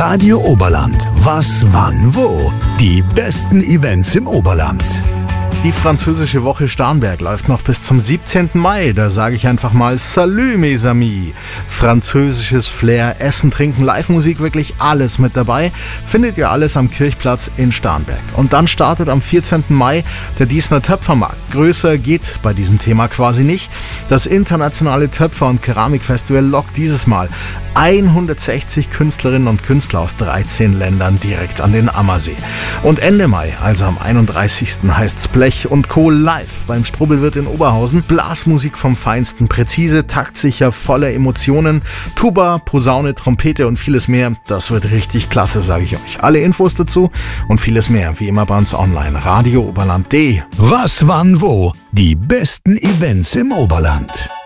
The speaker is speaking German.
Radio Oberland. Was, wann, wo? Die besten Events im Oberland. Die französische Woche Starnberg läuft noch bis zum 17. Mai. Da sage ich einfach mal Salut mes amis. Französisches Flair, Essen, Trinken, Live-Musik, wirklich alles mit dabei. Findet ihr alles am Kirchplatz in Starnberg. Und dann startet am 14. Mai der Diesner Töpfermarkt. Größer geht bei diesem Thema quasi nicht. Das internationale Töpfer- und Keramikfestival lockt dieses Mal 160 Künstlerinnen und Künstler aus 13 Ländern direkt an den Ammersee. Und Ende Mai, also am 31. heißt's Blech und Co. live beim Strubbelwirt in Oberhausen. Blasmusik vom Feinsten, präzise, taktsicher, voller Emotionen, Tuba, Posaune, Trompete und vieles mehr. Das wird richtig klasse, sage ich euch. Alle Infos dazu und vieles mehr, wie immer bei uns online. Radio Oberland.de. Was, wann, wo? Die besten Events im Oberland.